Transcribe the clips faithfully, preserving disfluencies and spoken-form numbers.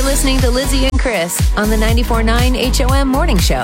listening to Lizzie and Chris on the ninety-four point nine H O M Morning Show.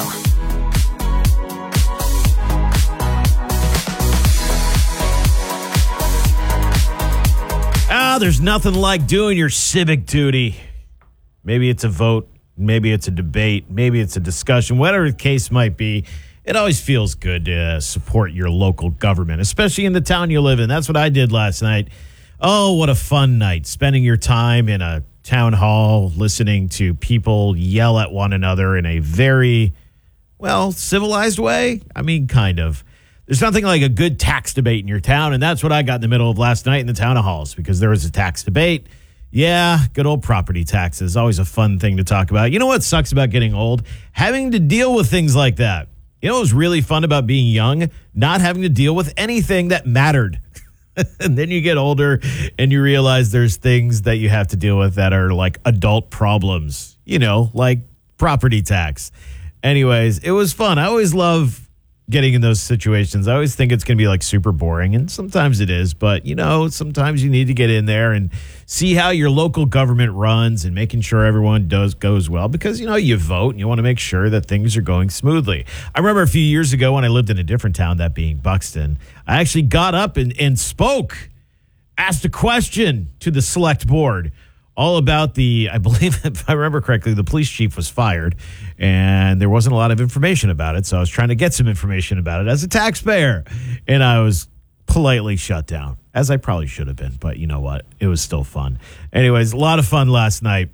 Ah, there's nothing like doing your civic duty. Maybe it's a vote. Maybe it's a debate. Maybe it's a discussion. Whatever the case might be, it always feels good to uh, support your local government, especially in the town you live in. That's what I did last night. Oh, what a fun night. Spending your time in a town hall, listening to people yell at one another in a very, well, civilized way. I mean, kind of. There's nothing like a good tax debate in your town, and that's what I got in the middle of last night in the town halls, because there was a tax debate. Yeah, good old property taxes. Always a fun thing to talk about. You know what sucks about getting old? Having to deal with things like that. You know what was really fun about being young? Not having to deal with anything that mattered. And then you get older and you realize there's things that you have to deal with that are like adult problems, you know, like property tax. Anyways, it was fun. I always love getting in those situations. I always think it's going to be like super boring, and sometimes it is, but you know, sometimes you need to get in there and see how your local government runs and making sure everyone does goes well, because you know, you vote and you want to make sure that things are going smoothly. I remember a few years ago when I lived in a different town, that being Buxton, I actually got up and, and spoke, asked a question to the select board all about the, I believe, if I remember correctly, the police chief was fired and there wasn't a lot of information about it. So I was trying to get some information about it as a taxpayer, and I was politely shut down, as I probably should have been. But you know what? It was still fun. Anyways, a lot of fun last night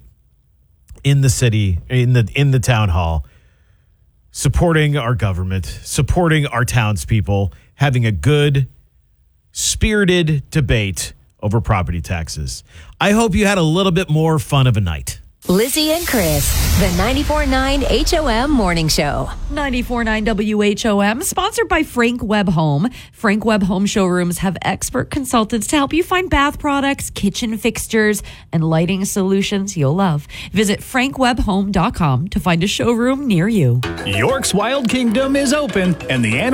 in the city, in the in the town hall, supporting our government, supporting our townspeople, having a good, spirited debate over property taxes. I hope you had a little bit more fun of a night. Lizzie and Chris, the ninety-four point nine H O M Morning Show. ninety-four point nine W H O M, sponsored by Frank Webb Home. Frank Webb Home showrooms have expert consultants to help you find bath products, kitchen fixtures, and lighting solutions you'll love. Visit frank webb home dot com to find a showroom near you. York's Wild Kingdom is open, and the